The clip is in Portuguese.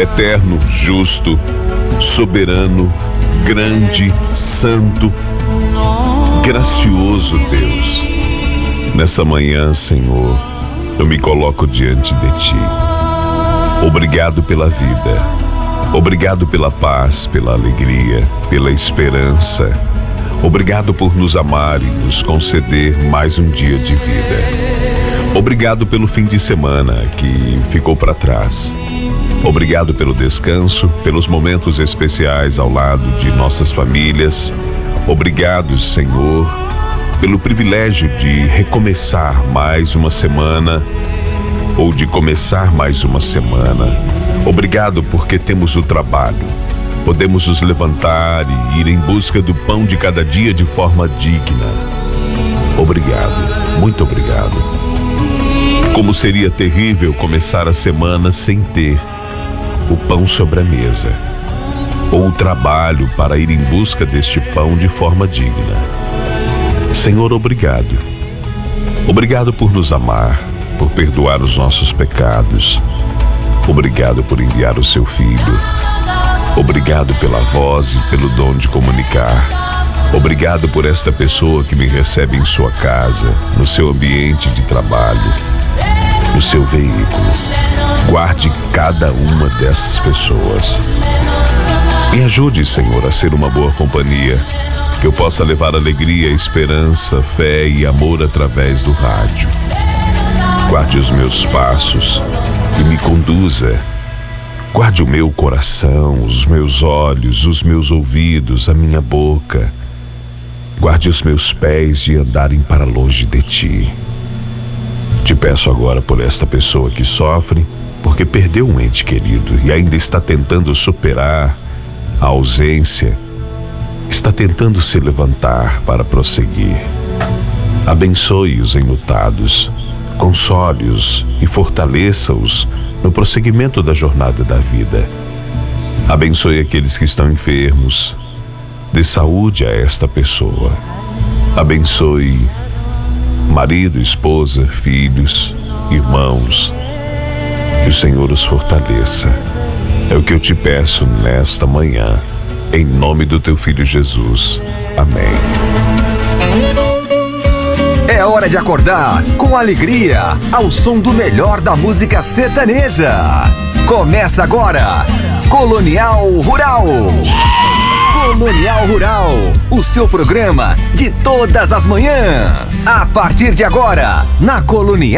eterno, justo, soberano, grande, santo, gracioso Deus. Nessa manhã, Senhor, eu me coloco diante de Ti. Obrigado pela vida. Obrigado pela paz, pela alegria, pela esperança. Obrigado por nos amar e nos conceder mais um dia de vida. Obrigado pelo fim de semana que ficou para trás. Obrigado pelo descanso, pelos momentos especiais ao lado de nossas famílias. Obrigado, Senhor, pelo privilégio de recomeçar mais uma semana ou de começar mais uma semana. Obrigado porque temos o trabalho. Podemos nos levantar e ir em busca do pão de cada dia de forma digna. Obrigado, muito obrigado. Como seria terrível começar a semana sem ter o pão sobre a mesa, ou o trabalho para ir em busca deste pão de forma digna. Senhor, obrigado. Obrigado por nos amar, por perdoar os nossos pecados. Obrigado por enviar o seu Filho. Obrigado pela voz e pelo dom de comunicar. Obrigado por esta pessoa que me recebe em sua casa, no seu ambiente de trabalho, no seu veículo. Guarde cada uma dessas pessoas. Me ajude, Senhor, a ser uma boa companhia, que eu possa levar alegria, esperança, fé e amor através do rádio. Guarde os meus passos e me conduza. Guarde o meu coração, os meus olhos, os meus ouvidos, a minha boca. Guarde os meus pés de andarem para longe de Ti. Te peço agora por esta pessoa que sofre porque perdeu um ente querido e ainda está tentando superar a ausência, está tentando se levantar para prosseguir. Abençoe os enlutados, console-os e fortaleça-os no prosseguimento da jornada da vida. Abençoe aqueles que estão enfermos, dê saúde a esta pessoa. Abençoe marido, esposa, filhos, irmãos. Que o Senhor os fortaleça. É o que eu te peço nesta manhã, em nome do teu Filho Jesus. Amém. É hora de acordar com alegria, ao som do melhor da música sertaneja. Começa agora, Colonial Rural. Colonial Rural, o seu programa de todas as manhãs. A partir de agora, na Colonial